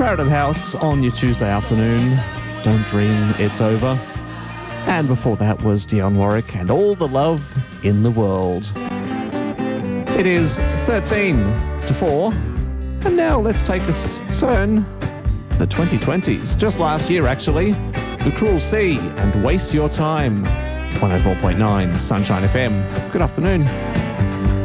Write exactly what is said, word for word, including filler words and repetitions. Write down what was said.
Crowded House on your Tuesday afternoon. Don't dream it's over. And before that was Dionne Warwick and All the Love in the World. It is thirteen to four. And now let's take a turn to the twenty twenties. Just last year, actually. The Cruel Sea and Waste Your Time. one oh four point nine Sunshine F M. Good afternoon.